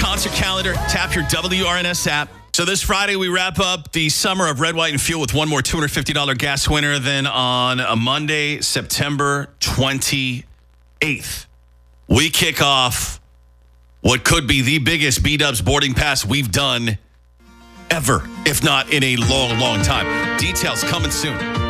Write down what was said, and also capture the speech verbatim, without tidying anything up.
concert calendar. Tap your W R N S app. So this Friday, we wrap up the summer of Red, White, and Fuel with one more two hundred fifty dollars gas winner. Then on a Monday, September twenty-eighth, we kick off what could be the biggest B-Dubs boarding pass we've done ever, if not in a long, long time. Details coming soon.